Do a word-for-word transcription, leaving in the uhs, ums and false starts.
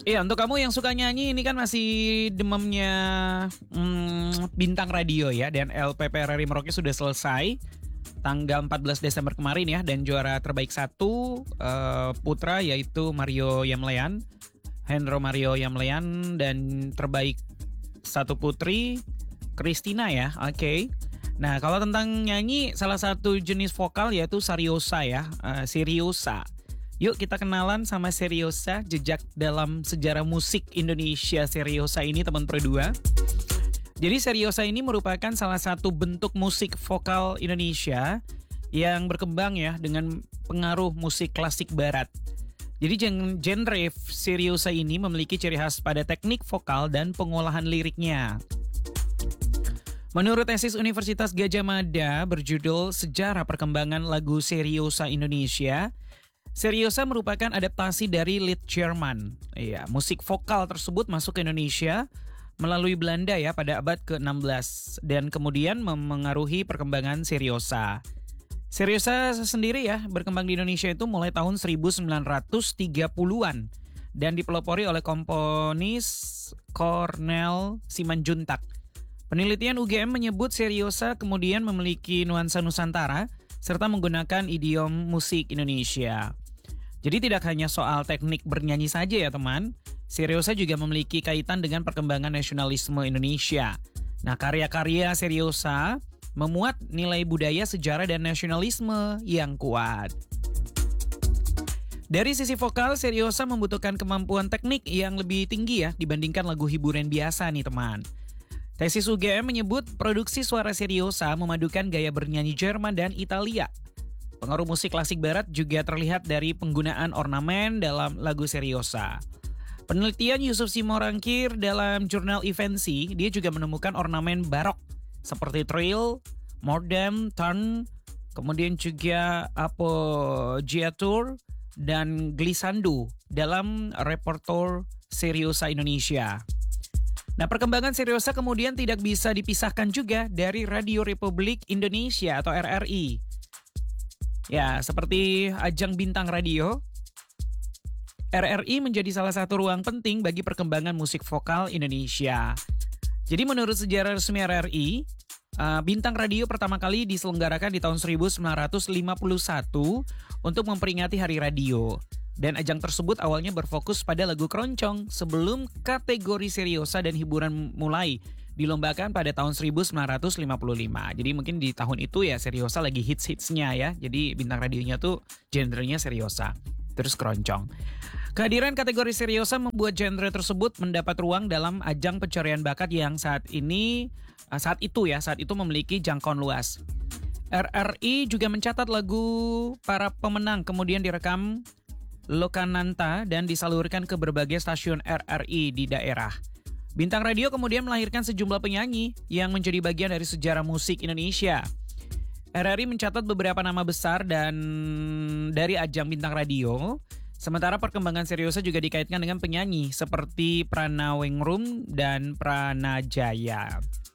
Iya, untuk kamu yang suka nyanyi ini kan masih demamnya mm, bintang radio ya. Dan L P P R R I Merauke sudah selesai tanggal empat belas Desember kemarin ya. Dan juara terbaik satu uh, putra yaitu Mario Yamlean, Hendro Mario Yamlean. Dan terbaik satu putri Christina ya, oke. Okay. Nah kalau tentang nyanyi salah satu jenis vokal yaitu Seriosa ya, uh, Seriosa. Yuk kita kenalan sama Seriosa, jejak dalam sejarah musik Indonesia Seriosa ini teman Pro dua. Jadi Seriosa ini merupakan salah satu bentuk musik vokal Indonesia yang berkembang ya dengan pengaruh musik klasik barat. Jadi genre Seriosa ini memiliki ciri khas pada teknik vokal dan pengolahan liriknya. Menurut tesis Universitas Gadjah Mada berjudul Sejarah Perkembangan Lagu Seriosa Indonesia, Seriosa merupakan adaptasi dari Lied Jerman. Iya, musik vokal tersebut masuk ke Indonesia melalui Belanda ya pada abad ke enam belas dan kemudian memengaruhi perkembangan Seriosa. Seriosa sendiri ya berkembang di Indonesia itu mulai tahun seribu sembilan ratus tiga puluhan dan dipelopori oleh komponis Cornel Simanjuntak. Penelitian U G M menyebut Seriosa kemudian memiliki nuansa Nusantara serta menggunakan idiom musik Indonesia. Jadi tidak hanya soal teknik bernyanyi saja ya teman, Seriosa juga memiliki kaitan dengan perkembangan nasionalisme Indonesia. Nah karya-karya Seriosa memuat nilai budaya, sejarah, dan nasionalisme yang kuat. Dari sisi vokal, Seriosa membutuhkan kemampuan teknik yang lebih tinggi ya dibandingkan lagu hiburan biasa nih teman. Tesis U G M menyebut produksi suara Seriosa memadukan gaya bernyanyi Jerman dan Italia. Pengaruh musik klasik barat juga terlihat dari penggunaan ornamen dalam lagu Seriosa. Penelitian Yusuf Simorangkir dalam jurnal Evensi, dia juga menemukan ornamen barok seperti trill, mordem, turn, kemudian juga appoggiatur dan glissando dalam repertoire Seriosa Indonesia. Nah, perkembangan Seriosa kemudian tidak bisa dipisahkan juga dari Radio Republik Indonesia atau R R I. Ya, seperti ajang bintang radio, R R I menjadi salah satu ruang penting bagi perkembangan musik vokal Indonesia. Jadi menurut sejarah resmi R R I, uh, bintang radio pertama kali diselenggarakan di tahun seribu sembilan ratus lima puluh satu untuk memperingati Hari Radio. Dan ajang tersebut awalnya berfokus pada lagu keroncong sebelum kategori Seriosa dan hiburan mulai dilombakan pada tahun seribu sembilan ratus lima puluh lima. Jadi mungkin di tahun itu ya Seriosa lagi hits-hitsnya ya. Jadi bintang radionya tuh genrenya Seriosa, terus keroncong. Kehadiran kategori Seriosa membuat genre tersebut mendapat ruang dalam ajang pencarian bakat yang saat ini saat itu ya saat itu memiliki jangkauan luas. R R I juga mencatat lagu para pemenang kemudian direkam Lokananta dan disalurkan ke berbagai stasiun R R I di daerah. Bintang radio kemudian melahirkan sejumlah penyanyi yang menjadi bagian dari sejarah musik Indonesia. R R I mencatat beberapa nama besar dan dari ajang bintang radio. Sementara perkembangan Seriosa juga dikaitkan dengan penyanyi seperti Pranawengrum dan Pranajaya.